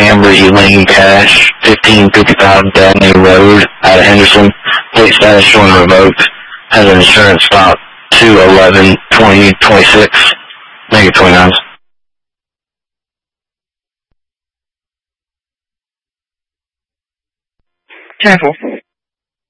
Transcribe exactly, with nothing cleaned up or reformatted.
Amber Elaine Cash, fifteen fifty-five Dabney Road, out of Henderson. Plate status showing revoked. Has an insurance stop two eleven twenty twenty-six, negative twenty-nine. Ten four.